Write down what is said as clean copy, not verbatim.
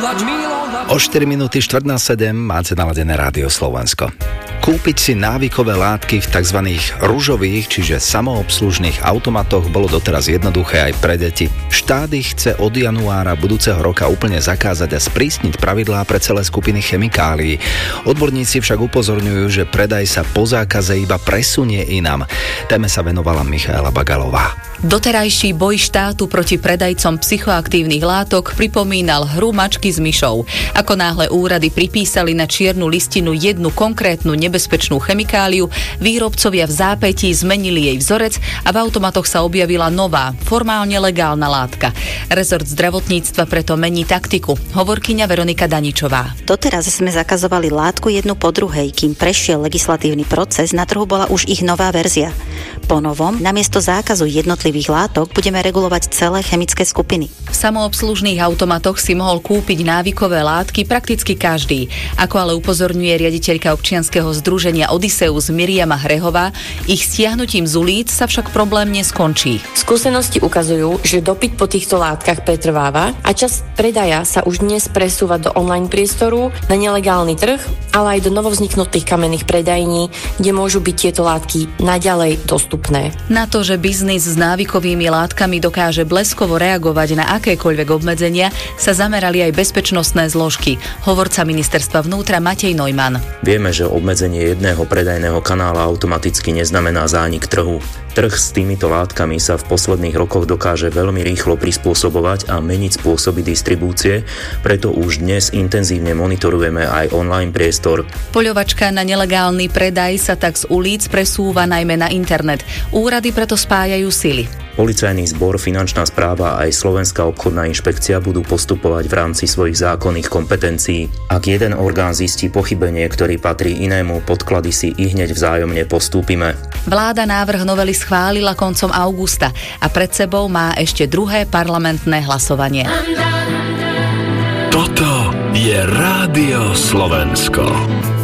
O 4 minúty 6:45 máte naladené Rádio Slovensko. Kúpiť si návykové látky v tzv. Ružových, čiže samoobslužných automatoch bolo doteraz jednoduché aj pre deti. Štát ich chce od januára budúceho roka úplne zakázať a sprísniť pravidlá pre celé skupiny chemikálií. Odborníci však upozorňujú, že predaj sa po zákaze iba presunie inam. Téme sa venovala Michaela Bagalová. Doterajší boj štátu proti predajcom psychoaktívnych látok pripomínal hru mačky s myšou. Ako náhle úrady pripísali na čiernu listinu jednu konkrétnu nebezpečnú chemikáliu, výrobcovia v zápätí zmenili jej vzorec a v automatoch sa objavila nová, formálne legálna látka. Rezort zdravotníctva preto mení taktiku. Hovorkyňa Veronika Daničová. Doteraz sme zakazovali látku jednu po druhej, kým prešiel legislatívny proces, na trhu bola už ich nová verzia. Po novom, namiesto zákazu jednotlivých látok, budeme regulovať celé chemické skupiny. V samoobslužných automatoch si mohol kúpiť návykové látky prakticky každý. Ako ale upozorňuje riaditeľka občianskeho združenia Odysseus Miriama Hrehová, ich stiahnutím z ulic sa však problém neskončí. Skúsenosti ukazujú, že dopyt po týchto látkach pretrváva a časť predaja sa už dnes presúva do online priestoru, na nelegálny trh, ale aj do novovzniknutých kamenných predajní, kde môžu byť tieto látky naďalej dostupné. Na to, že biznis s návykovými látkami dokáže bleskovo reagovať na akékoľvek obmedzenia, sa zamerali aj bezpečnostné zložky. Hovorca ministerstva vnútra Matej Neumann. Vieme, že obmedzenie jedného predajného kanála automaticky neznamená zánik trhu. Trh s týmito látkami sa v posledných rokoch dokáže veľmi rýchlo prispôsobovať a meniť spôsoby distribúcie, preto už dnes intenzívne monitorujeme aj online priestor. Poľovačka na nelegálny predaj sa tak z ulic presúva najmä na internet. Úrady preto spájajú sily. Policajný zbor, finančná správa a aj Slovenská obchodná inšpekcia budú postupovať v rámci svojich zákonných kompetencií. Ak jeden orgán zistí pochybenie, ktorý patrí inému, podklady si ihneď vzájomne postúpime. Vláda návrh novely schválila koncom augusta a pred sebou má ešte druhé parlamentné hlasovanie. Toto je Rádio Slovensko.